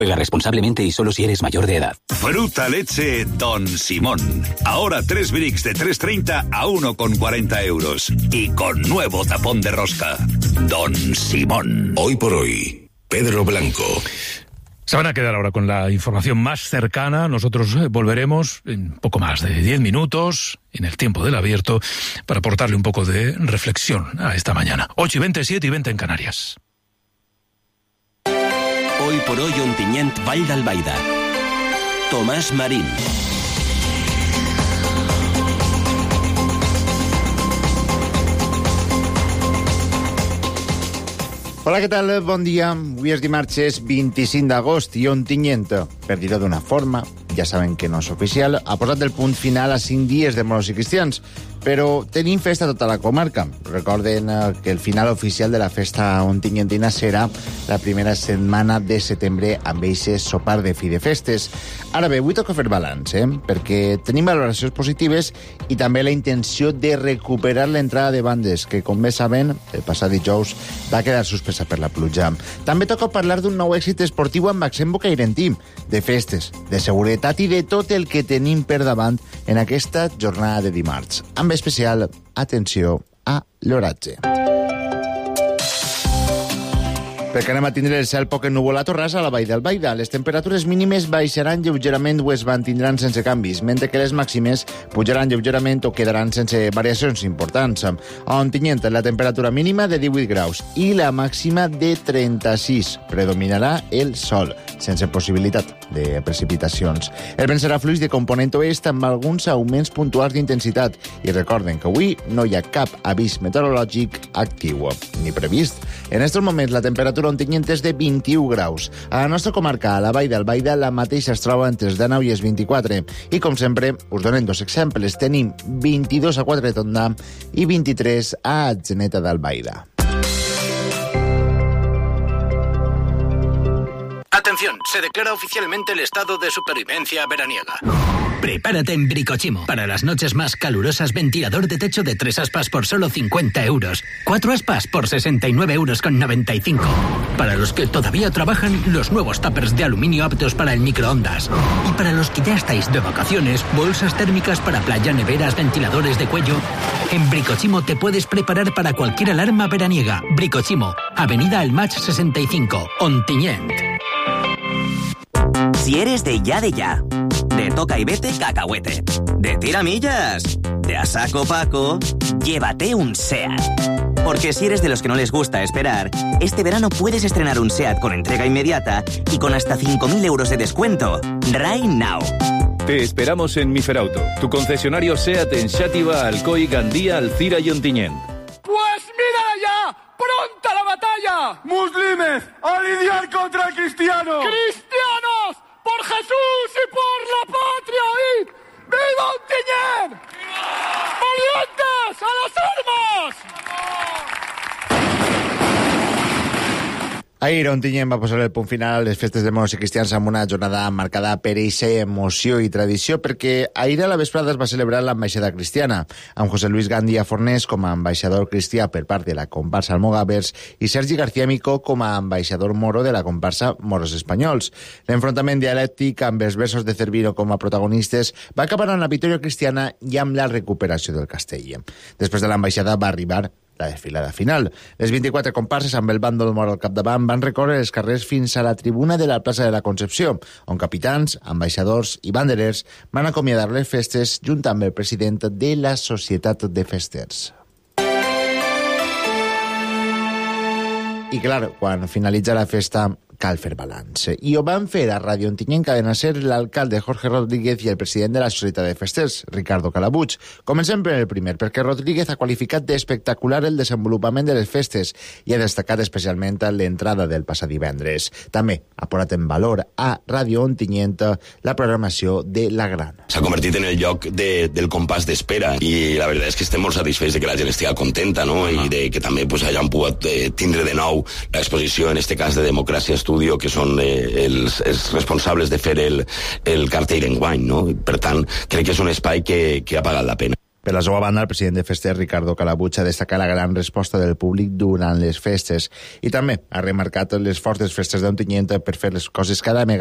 Juega responsablemente y solo si eres mayor de edad. Fruta leche Don Simón. Ahora 3 bricks de 3,30 a 1,40 euros. Y con nuevo tapón de rosca. Don Simón. Hoy por hoy, Pedro Blanco. Se van a quedar ahora con la información más cercana. Nosotros volveremos en poco más de 10 minutos, en el tiempo del abierto, para aportarle un poco de reflexión a esta mañana. 8:20, 7:20 en Canarias. Hoy por hoy, Ontinyent, Vall d'Albaida. Tomás Marín. Hola, què tal? Bon dia. Avui és dimarts 25 d'agost i Ontinyent, per dir-ho d'una forma, ja saben que no és oficial, ha posat el punt final a 5 dies de moros i cristians, però tenim festa a tota la comarca. Recorden que el final oficial de la festa ontinyentina serà la primera setmana de setembre amb eixe sopar de fi de festes. Ara bé, avui toca fer balanç, perquè tenim valoracions positives i també la intenció de recuperar l'entrada de bandes, que, com bé saben, el passat dijous va quedar suspesa per la pluja. També toca parlar d'un nou èxit esportiu amb accent bocairentí, de festes, de seguretat i de tot el que tenim per davant en aquesta jornada de dimarts. Amb especial atenció a l'oratge. Perquè anem a tindre el cel poc ennuvolat o ras a la Vall d'Albaida. Les temperatures mínimes baixaran lleugerament o es mantindran sense canvis, mentre que les màximes pujaran lleugerament o quedaran sense variacions importants. A Ontinyent, la temperatura mínima de 18 graus i la màxima de 36. Predominarà el sol, sense possibilitat de precipitacions. El vent serà fluix de component oest amb alguns augments puntuals d'intensitat. I recorden que avui no hi ha cap avís meteorològic actiu ni previst. En aquests moments la temperatura Ontinyent és de 21 graus. A la nostra comarca, a la Vall d'Albaida, la mateixa es troba entre els 19 i els 24. I, com sempre, us donem dos exemples. Tenim 22 a Quatretonda i 23 a Atzeneta d'Albaida. Atención, se declara oficialmente el estado de supervivencia veraniega. Prepárate en Bricochimo. Para las noches más calurosas, ventilador de techo de 3 aspas por solo 50 euros. 4 aspas por 69,95 euros. Para los que todavía trabajan, los nuevos tuppers de aluminio aptos para el microondas. Y para los que ya estáis de vacaciones, bolsas térmicas para playa, neveras, ventiladores de cuello. En Bricochimo te puedes preparar para cualquier alarma veraniega. Bricochimo, Avenida El Match 65, Ontinyent. Si eres de ya, de toca y vete cacahuete, de tiramillas, de a saco paco, llévate un SEAT. Porque si eres de los que no les gusta esperar, este verano puedes estrenar un SEAT con entrega inmediata y con hasta 5.000 euros de descuento. Right now. Te esperamos en Miferauto, tu concesionario SEAT en Xàtiva, Alcoi, Gandía, Alcira y Ontinyent. ¡Pues mírala ya! ¡Pronta la batalla! ¡Muslimes, a lidiar contra el cristiano! ¡Cristianos! ¡Por Jesús y por la patria! ¡Y viva Ontinyent! ¡Valientes, a las armas! Ahir, Ontinyent va posar el punt final a les festes de moros i cristians amb una jornada marcada per eixa emoció i tradició, perquè ahir a la vesprada es va celebrar l'ambaixada cristiana, amb José Luis Gandía Fornés com a ambaixador cristià per part de la comparsa Almogàvers i Sergi García Mico com a ambaixador moro de la comparsa Moros Espanyols. L'enfrontament dialèctic amb els versos de Cervino com a protagonistes va acabar amb la victòria cristiana i amb la recuperació del castell. Després de l'ambaixada va arribar la desfilada final. Les 24 comparses amb el bàndol moro al capdavant van recórrer els carrers fins a la tribuna de la plaça de la Concepció, on capitans, ambaixadors i banderers van acomiadar les festes junt amb el president de la Societat de Festers. I clar, quan finalitza la festa cal fer balanç. I ho van fer a Radio Ontinyent Cadena Ser l'alcalde Jorge Rodríguez i el president de la Societat de Festers, Ricardo Calabuig. Comencem per el primer, perquè Rodríguez ha qualificat d'espectacular el desenvolupament de les festes i ha destacat especialment l'entrada del passat divendres. També ha posat en valor a Radio Ontinyent la programació de La Gran. S'ha convertit en el lloc del compàs d'espera i la veritat és que estem molt satisfets de que la gent estigui contenta, no? I de que també pues, hagin pogut tindre de nou l'exposició, en este cas de Democràcia Estudio, que són els responsables de fer el cartell d'enguany, no? Per tant, crec que és un espai que ha pagat la pena. Per la seva banda, el president de Festes, Ricardo Calabuig, ha destacat la gran resposta del públic durant les festes i també ha remarcat l'esforç de les festes d'Ontinyent per fer les coses cada vegada